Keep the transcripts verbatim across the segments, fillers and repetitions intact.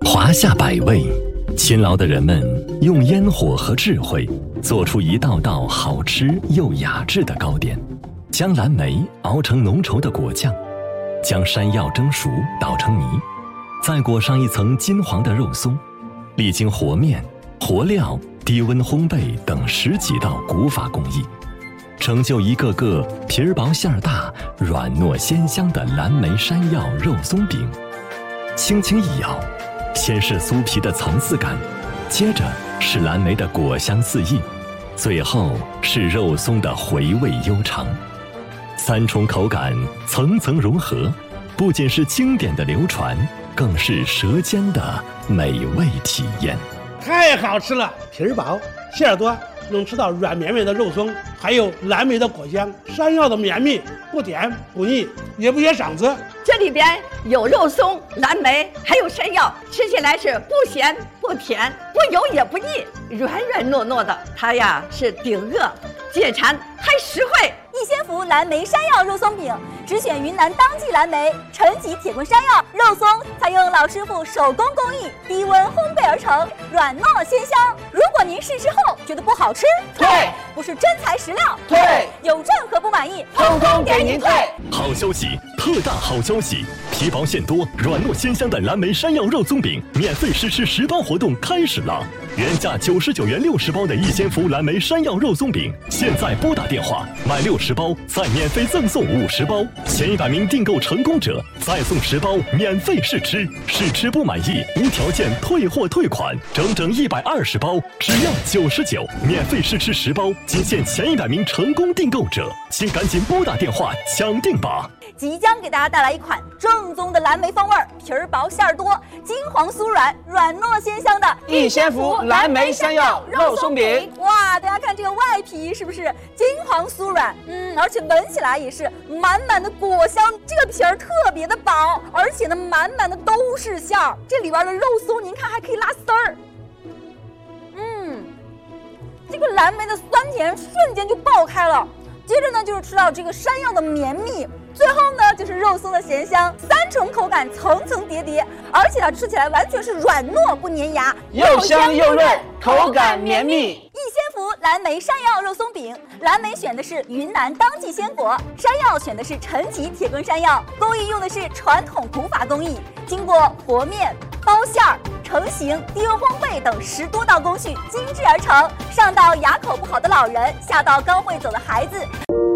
华夏百味，勤劳的人们用烟火和智慧做出一道道好吃又雅致的糕点，将蓝莓熬成浓稠的果酱，将山药蒸熟捣成泥，再裹上一层金黄的肉松，历经和面、和料、低温烘焙等十几道古法工艺，成就一个个皮儿薄馅儿大、软糯鲜香的蓝莓山药肉松饼。轻轻一咬，先是酥皮的层次感，接着是蓝莓的果香四溢，最后是肉松的回味悠长。三重口感层层融合，不仅是经典的流传，更是舌尖的美味体验。 太好吃了，皮儿薄馅儿多，能吃到软绵绵的肉松，还有蓝莓的果香，山药的绵密，不甜不腻，也不噎嗓子。 这里边有肉松、蓝莓，还有山药，吃起来是不咸不甜，不油也不腻，软软糯糯的。它呀是顶饿、解馋，还实惠。 逸仙福蓝莓山药肉松饼，只选云南当季蓝莓、陈吉铁棍山药肉松，采用老师傅手工工艺，低温烘焙而成，软糯鲜香。如果您试吃后觉得不好吃， 退； 不是真材实料， 退； 有任何不满意， 通通给您退。 好消息，特大好消息！皮薄馅多、软糯鲜香的蓝莓山药肉松饼免费试吃十包活动开始了。原价九十九元六十包的逸仙福蓝莓山药肉松饼，现在拨打电话买六十包，再免费赠送五十包，前一百名订购成功者再送十包免费试吃，试吃不满意无条件退货退款，整整一百二十包只要九十九，免费试吃十包，仅限前一百名成功订购者，请赶紧拨打电话抢定吧！ 即将给大家带来一款正宗的蓝莓风味，皮儿薄馅儿多，金黄酥软，软糯鲜香的逸仙福蓝莓山药肉松饼。 哇，大家看这个外皮是不是金黄酥软？嗯，而且闻起来也是满满的果香。这个皮儿特别的薄，而且呢满满的都是馅儿。这里边的肉松您看还可以拉丝儿。嗯，这个蓝莓的酸甜瞬间就爆开了。接着呢就是吃到这个山药的绵密，最后呢就是肉松的咸香，三重口感层层叠叠，而且它吃起来完全是软糯不粘牙， 又香又润，口感绵密。 逸仙福蓝莓山药肉松饼，蓝莓选的是云南当季鲜果，山药选的是陈吉铁棍山药，工艺用的是传统古法工艺，经过和面、包馅儿、成型、低温烘焙等十多道工序精制而成，上到牙口不好的老人，下到刚会走的孩子，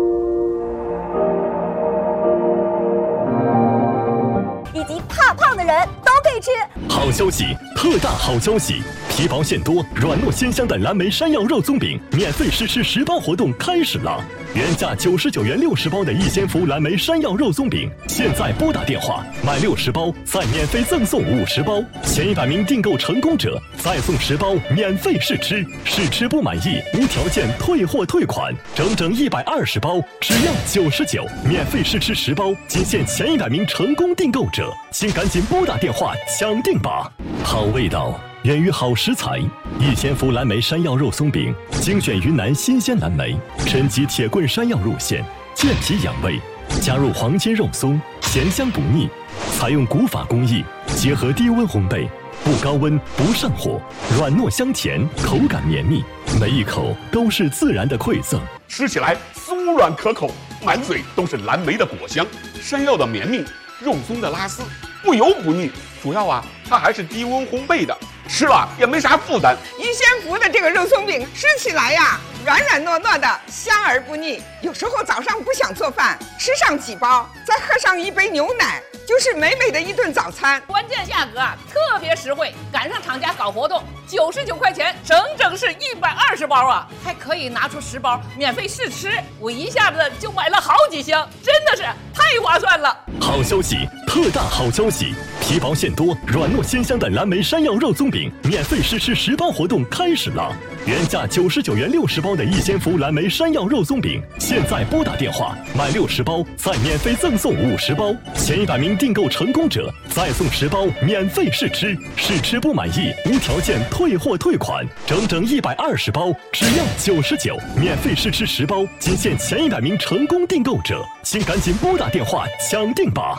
以及怕胖的人都可以吃。 好消息，特大好消息！皮薄馅多、软糯鲜香的蓝莓山药肉松饼免费试吃十包活动开始了。原价九十九元六十包的逸仙福蓝莓山药肉松饼，现在拨打电话买六十包，再免费赠送五十包，前一百名订购成功者再送十包免费试吃，试吃不满意无条件退货退款，整整一百二十包只要九十九，免费试吃十包，仅限前一百名成功订购者，请赶紧拨打电话抢定吧！好味道源于好食材，逸仙福蓝莓山药肉松饼精选云南新鲜蓝莓、陈吉铁棍山药入馅，健脾养胃，加入黄金肉松，咸香不腻，采用古法工艺，结合低温烘焙，不高温不上火，软糯香甜，口感绵密，每一口都是自然的馈赠， 吃起来酥软可口，满嘴都是蓝莓的果香，山药的绵密，肉松的拉丝，不油不腻，主要啊它还是低温烘焙的，吃了也没啥负担。 逸仙福的这个肉松饼吃起来呀软软糯糯的，香而不腻。有时候早上不想做饭，吃上几包，再喝上一杯牛奶，就是美美的一顿早餐。 关键价格啊特别实惠，赶上厂家搞活动，九十九块钱，整整是一百二十包啊，还可以拿出十包免费试吃，我一下子就买了好几箱，真的是太划算了。 好消息，特大好消息！皮薄馅多、软糯鲜香的蓝莓山药肉松饼免费试吃十包活动开始了。原价九十九元六十包的逸仙福蓝莓山药肉松饼，现在拨打电话买六十包，再免费赠送五十包，前一百名订购成功者再送十包免费试吃，试吃不满意无条件退货退款，整整一百二十包只要九十九，免费试吃十包，仅限前一百名成功订购者，请赶紧拨打电话抢定吧！ 咱们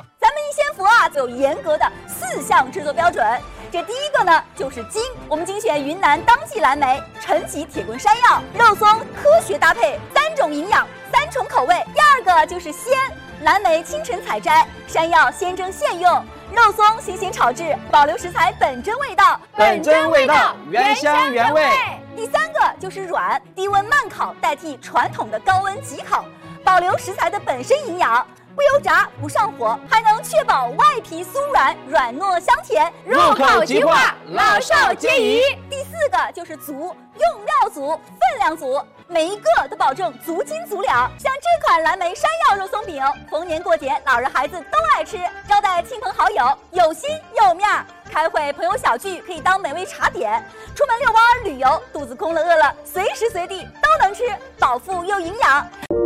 鲜福啊，有严格的四项制作标准。这第一个呢，就是精，我们精选云南当季蓝莓、陈皮、铁棍山药、肉松，科学搭配，三种营养，三重口味。第二个就是鲜，蓝莓清晨采摘，山药现蒸现用，肉松新鲜炒制，保留食材本真味道， 本真味道，原香原味。 第三个就是软，低温慢烤代替传统的高温急烤，保留食材的本身营养。不油炸，不上火，还能确保外皮酥软、软糯香甜， 入口即化，老少皆宜。 第四个就是足，用料足，分量足，每一个都保证足斤足两。像这款蓝莓山药肉松饼，逢年过节，老人孩子都爱吃，招待亲朋好友，有心有面儿。开会朋友小聚可以当美味茶点，出门遛弯旅游，肚子空了饿了，随时随地都能吃，饱腹又营养。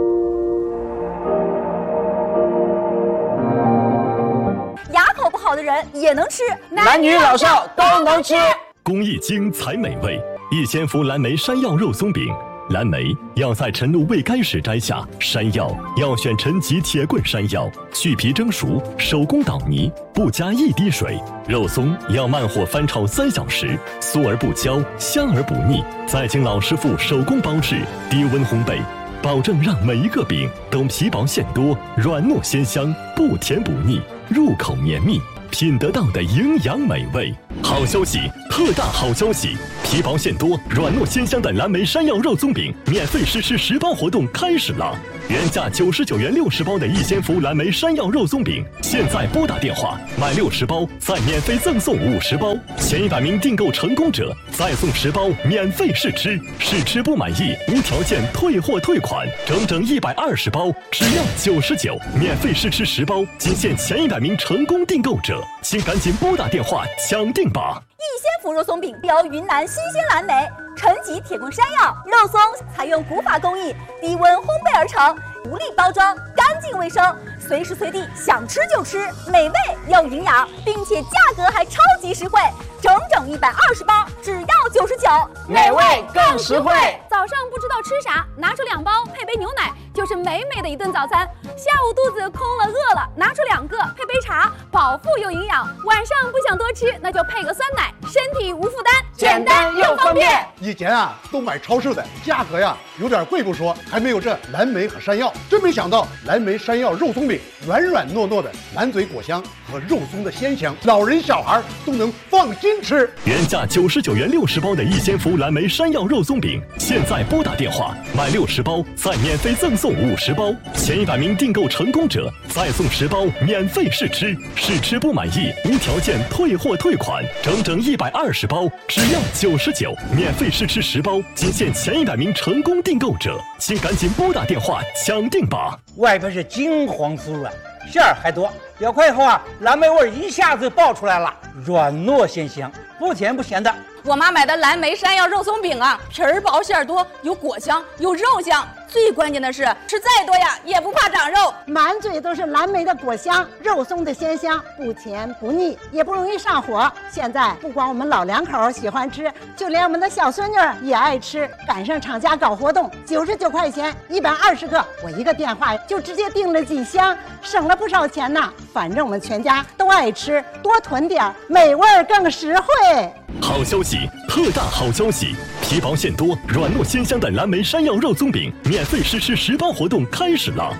牙口不好的人也能吃， 男女老少都能吃。 工艺精才美味，一千福蓝莓山药肉松饼。蓝莓要在晨露未干时摘下，山药要选陈皮铁棍山药，去皮蒸熟，手工捣泥，不加一滴水。肉松要慢火翻炒三小时，酥而不焦，香而不腻，再经老师傅手工包制，低温烘焙，保证让每一个饼都皮薄馅多，软糯鲜香，不甜不腻，入口绵密，品得到的营养美味。好消息，特大好消息！皮薄馅多、软糯鲜香的蓝莓山药肉松饼免费试吃十包活动开始了！原价九十九元六十包的一千福蓝莓山药肉松饼，现在拨打电话买六十包，再免费赠送五十包，前一百名订购成功者再送十包免费试吃，试吃不满意无条件退货退款，整整一百二十包只要九十九，免费试吃十包，仅限前一百名成功订购者，请赶紧拨打电话抢定吧！ 一鲜福肉松饼由云南新鲜蓝莓、陈皮铁棍山药、肉松采用古法工艺，低温烘焙而成，独立包装，干净卫生，随时随地想吃就吃，美味又营养，并且价格还超级实惠，整整一百二十包，只要九十九， 美味更实惠。 早上不知道吃啥，拿出两包配杯牛奶，就是美美的一顿早餐。下午肚子空了饿了，拿出两个配杯茶，饱腹又营养。晚上不想多吃，那就配个酸奶，身体无负担， 简单又方便。 以前啊，都买超市的，价格呀有点贵不说，还没有这蓝莓和山药。真没想到，蓝莓山药肉松饼软软糯糯的，满嘴果香和肉松的鲜香，老人小孩都能放心吃。 原价九十九元六十包的一千福蓝莓山药肉松饼，现在拨打电话买六十包，再免费赠送五十包，前一百名订购成功者再送十包免费试吃，试吃不满意无条件退货退款，整整一百二十包只要九十九，免费试吃十包，仅限前一百名成功订购者，请赶紧拨打电话抢定吧！ 外边是金黄酥软，馅儿还多，咬块以后啊，蓝莓味一下子爆出来了，软糯鲜香，不甜不咸的。 我妈买的蓝莓山药肉松饼啊，皮儿薄馅儿多，有果香，有肉香，最关键的是吃再多呀也不怕长肉， 满嘴都是蓝莓的果香，肉松的鲜香，不甜不腻，也不容易上火。现在不光我们老两口喜欢吃，就连我们的小孙女也爱吃。赶上厂家搞活动，九十九块钱一百二十个，我一个电话就直接订了几箱，省了不少钱呢。反正我们全家都爱吃，多囤点，美味更实惠。 好消息，特大好消息！皮薄馅多、软糯鲜香的蓝莓山药肉松饼免费试吃十包活动开始了！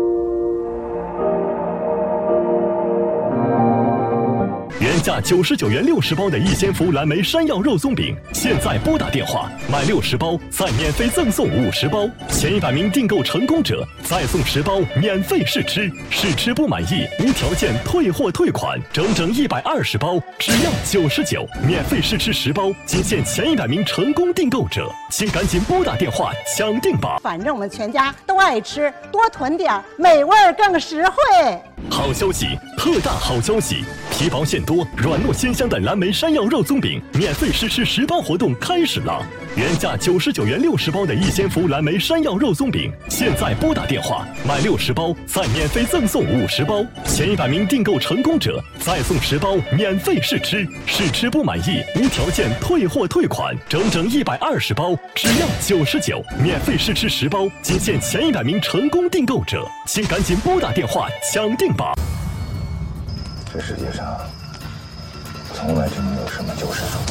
原价九十九元六十包的一千福蓝莓山药肉松饼，现在拨打电话买六十包，再免费赠送五十包，前一百名订购成功者再送十包免费试吃，试吃不满意无条件退货退款，整整一百二十包只要九十九，免费试吃十包，仅限前一百名成功订购者，请赶紧拨打电话抢定吧！ 反正我们全家都爱吃，多囤点，美味更实惠。 好消息，特大好消息！皮薄馅多、软糯鲜香的蓝莓山药肉松饼免费试吃十包活动开始了！原价九十九元六十包的一千福蓝莓山药肉松饼，现在拨打电话买六十包，再免费赠送五十包，前一百名订购成功者再送十包免费试吃，试吃不满意无条件退货退款，整整一百二十包只要九十九，免费试吃十包，仅限前一百名成功订购者，请赶紧拨打电话抢定吧！ 这世界上从来就没有什么救世主。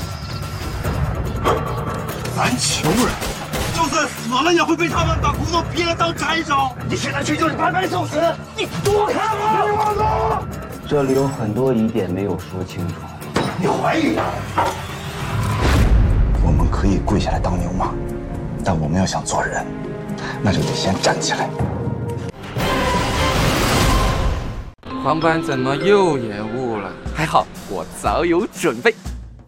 咱穷人，就算死了也会被他们把骨头劈了当柴烧。你现在去就是白白送死！你躲开我！别往走！ 这里有很多疑点没有说清楚。 你怀疑他？ 我们可以跪下来当牛马，但我们要想做人，那就得先站起来。 航班怎么又延误了？还好我早有准备。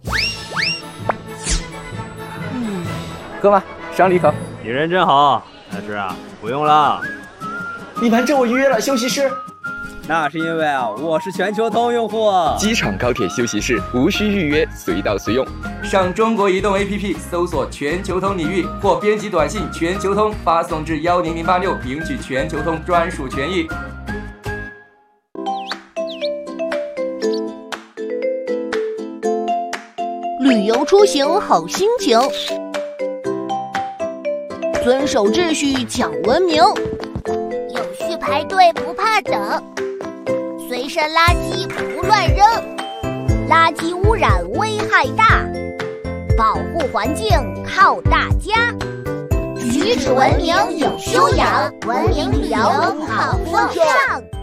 嗯，喝吧，赏你一口。 你人真好，但是啊，不用了。 你瞒着我预约了休息室。 那是因为啊，我是全球通用户。 机场高铁休息室无需预约，随到随用。上中国移动 A P P 搜索全球通领域，或编辑短信全球通发送至幺零零八六，领取全球通专属权益。 旅游出行好心情，遵守秩序讲文明， 有序排队不怕等，随身垃圾不乱扔，垃圾污染危害大，保护环境靠大家，举止文明有修养，文明旅游好风尚。